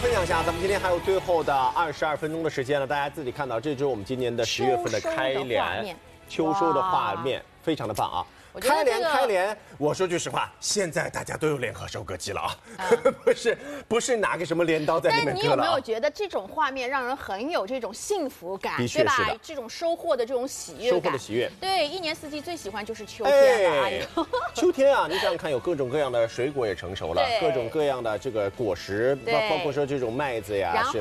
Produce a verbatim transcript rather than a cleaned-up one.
分享一下，咱们今天还有最后的二十二分钟的时间了，大家自己看到，这就是我们今年的十月份的开联，秋收的画面，非常的棒啊！开联开联，我说句实话，现在大家都有联合收割机了啊，嗯、不是不是拿个什么镰刀在里面割了、啊。 但是你有没有觉得这种画面让人很有这种幸福感，对吧？这种收获的这种喜悦感， 收获的喜悦。 对，一年四季最喜欢就是秋天了。哎、 秋天啊，你想想看，有各种各样的水果也成熟了，各种各样的这个果实，包包括说这种麦子呀。